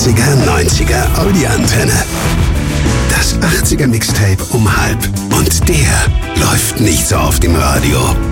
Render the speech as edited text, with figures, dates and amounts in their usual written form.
80er, 90er, Audi-Antenne. Das 80er Mixtape um halb. Und der läuft nicht so oft im Radio.